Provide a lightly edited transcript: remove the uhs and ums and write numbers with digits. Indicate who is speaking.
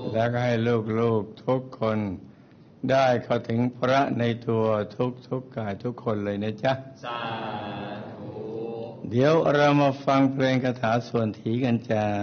Speaker 1: แล้วก็ให้ลูกๆทุกคนได้เข้าถึงพระในตัวทุกกายทุกคนเลยนะจ๊ะ
Speaker 2: สาธุ
Speaker 1: เดี๋ยวเรามาฟังเพลงคาถาส่วนถีกันจ้า